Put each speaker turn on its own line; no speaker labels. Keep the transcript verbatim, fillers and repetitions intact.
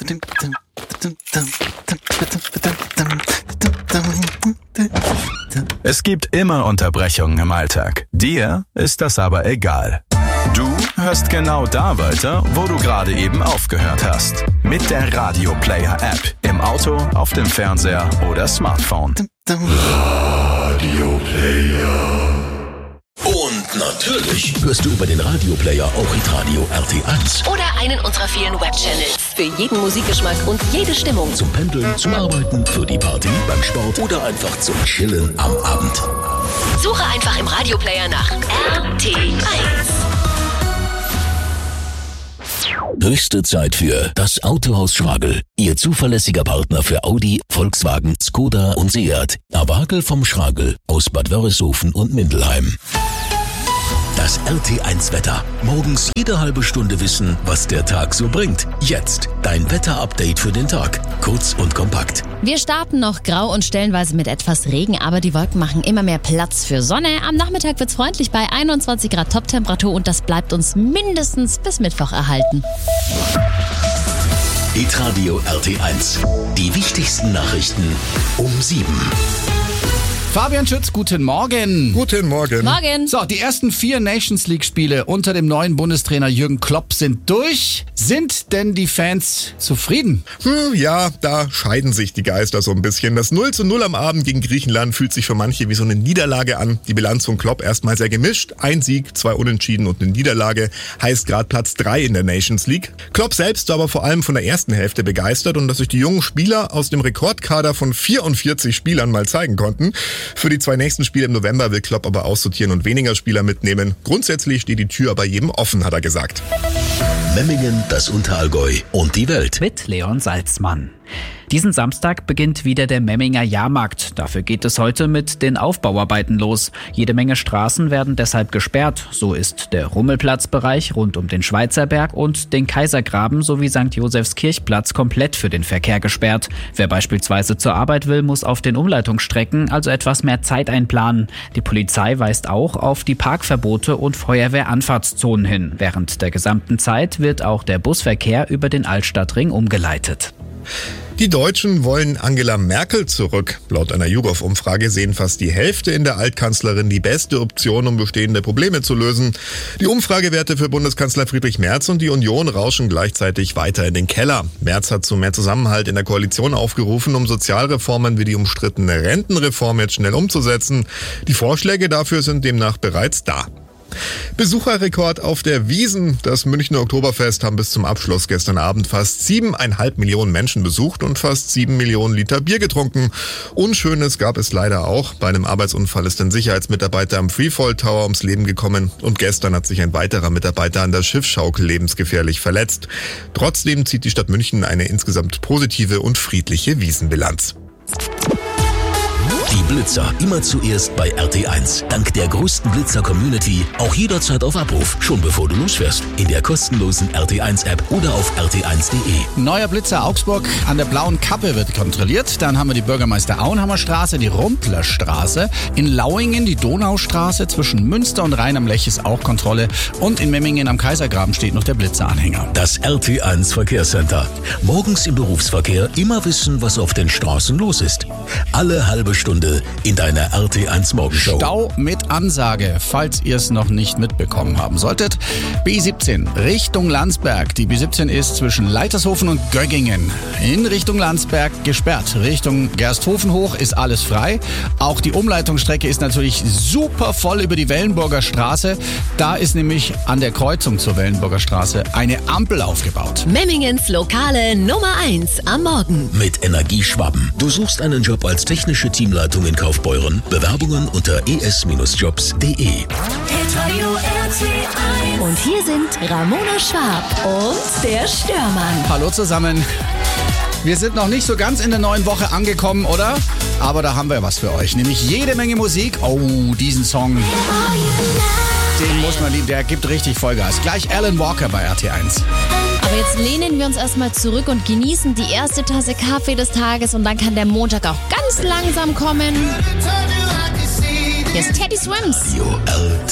Es gibt immer Unterbrechungen im Alltag. Dir ist das aber egal. Du hörst genau da weiter, wo du gerade eben aufgehört hast. Mit der Radio Player App. Im Auto, auf dem Fernseher oder Smartphone.
Radio Player. Und natürlich hörst du über den Radio Player auch Hitradio R T eins.
Oder einen unserer vielen Webchannels. Für jeden Musikgeschmack und jede Stimmung.
Zum Pendeln, zum Arbeiten, für die Party, beim Sport oder einfach zum Chillen am Abend.
Suche einfach im Radio Player nach R T eins.
Höchste Zeit für das Autohaus Schragel. Ihr zuverlässiger Partner für Audi, Volkswagen, Skoda und Seat. Abagel vom Schragel aus Bad Wörishofen und Mindelheim. Das R T eins Wetter. Morgens jede halbe Stunde wissen, was der Tag so bringt. Jetzt dein Wetter-Update für den Tag. Kurz und kompakt.
Wir starten noch grau und stellenweise mit etwas Regen, aber die Wolken machen immer mehr Platz für Sonne. Am Nachmittag wird's freundlich bei einundzwanzig Grad Toptemperatur und das bleibt uns mindestens bis Mittwoch erhalten.
Hitradio R T eins. Die wichtigsten Nachrichten um sieben.
Fabian Schütz, guten Morgen.
Guten Morgen.
Morgen.
So, die ersten vier Nations League Spiele unter dem neuen Bundestrainer Jürgen Klopp sind durch. Sind denn die Fans zufrieden?
Hm, ja, da scheiden sich die Geister so ein bisschen. Das null zu null am Abend gegen Griechenland fühlt sich für manche wie so eine Niederlage an. Die Bilanz von Klopp erstmal sehr gemischt. Ein Sieg, zwei Unentschieden und eine Niederlage heißt gerade Platz drei in der Nations League. Klopp selbst war aber vor allem von der ersten Hälfte begeistert und dass sich die jungen Spieler aus dem Rekordkader von vierundvierzig Spielern mal zeigen konnten. Für die zwei nächsten Spiele im November will Klopp aber aussortieren und weniger Spieler mitnehmen. Grundsätzlich steht die Tür aber jedem offen, hat er gesagt.
Memmingen, das Unterallgäu und die Welt.
Mit Leon Salzmann. Diesen Samstag beginnt wieder der Memminger Jahrmarkt. Dafür geht es heute mit den Aufbauarbeiten los. Jede Menge Straßen werden deshalb gesperrt. So ist der Rummelplatzbereich rund um den Schweizerberg und den Kaisergraben sowie Sankt Josefs Kirchplatz komplett für den Verkehr gesperrt. Wer beispielsweise zur Arbeit will, muss auf den Umleitungsstrecken also etwas mehr Zeit einplanen. Die Polizei weist auch auf die Parkverbote und Feuerwehranfahrtszonen hin. Während der gesamten Zeit wird auch der Busverkehr über den Altstadtring umgeleitet.
Die Deutschen wollen Angela Merkel zurück. Laut einer YouGov-Umfrage sehen fast die Hälfte in der Altkanzlerin die beste Option, um bestehende Probleme zu lösen. Die Umfragewerte für Bundeskanzler Friedrich Merz und die Union rauschen gleichzeitig weiter in den Keller. Merz hat zu mehr Zusammenhalt in der Koalition aufgerufen, um Sozialreformen wie die umstrittene Rentenreform jetzt schnell umzusetzen. Die Vorschläge dafür sind demnach bereits da. Besucherrekord auf der Wiesn. Das Münchner Oktoberfest haben bis zum Abschluss gestern Abend fast siebeneinhalb Millionen Menschen besucht und fast sieben Millionen Liter Bier getrunken. Unschönes gab es leider auch. Bei einem Arbeitsunfall ist ein Sicherheitsmitarbeiter am Freefall Tower ums Leben gekommen und gestern hat sich ein weiterer Mitarbeiter an der Schiffsschaukel lebensgefährlich verletzt. Trotzdem zieht die Stadt München eine insgesamt positive und friedliche Wiesnbilanz.
Die Blitzer immer zuerst bei R T eins. Dank der größten Blitzer-Community auch jederzeit auf Abruf. Schon bevor du losfährst. In der kostenlosen R T eins App oder auf r t eins punkt de.
Neuer Blitzer Augsburg an der Blauen Kappe wird kontrolliert. Dann haben wir die Bürgermeister Auenhammer Straße, die Rumplerstraße. In Lauingen die Donaustraße. Zwischen Münster und Rhein am Lech ist auch Kontrolle. Und in Memmingen am Kaisergraben steht noch der Blitzeranhänger.
Das R T eins Verkehrscenter. Morgens im Berufsverkehr immer wissen, was auf den Straßen los ist. Alle halbe Stunde in deiner R T eins Morgenshow.
Stau mit Ansage, falls ihr es noch nicht mitbekommen haben solltet. B siebzehn Richtung Landsberg. Die B siebzehn ist zwischen Leitershofen und Göggingen. In Richtung Landsberg gesperrt. Richtung Gersthofen hoch ist alles frei. Auch die Umleitungsstrecke ist natürlich super voll über die Wellenburger Straße. Da ist nämlich an der Kreuzung zur Wellenburger Straße eine Ampel aufgebaut.
Memmingens Lokale Nummer eins am Morgen.
Mit Energieschwaben. Du suchst einen Job als technische Teamleitung in Kaufbeuren. Bewerbungen unter e s Jobs punkt de.
Und hier sind Ramona Schwab und der Störmann.
Hallo zusammen. Wir sind noch nicht so ganz in der neuen Woche angekommen, oder? Aber da haben wir was für euch. Nämlich jede Menge Musik. Oh, diesen Song. Den muss man lieben. Der gibt richtig Vollgas. Gleich Alan Walker bei R T eins.
Aber jetzt lehnen wir uns erstmal zurück und genießen die erste Tasse Kaffee des Tages und dann kann der Montag auch ganz langsam kommen. Hier ist Teddy Swims.
R